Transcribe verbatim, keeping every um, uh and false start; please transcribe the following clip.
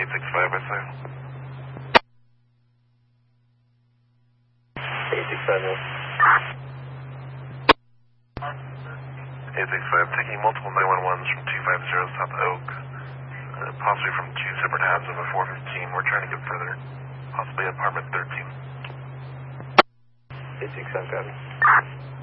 eight six five, I say. eight six five, yes. eight six five, taking multiple nine one ones from two five zero South Oak, uh, possibly from two separate halves of a four fifteen. We're trying to get further, possibly apartment thirteen. eight six five, copy.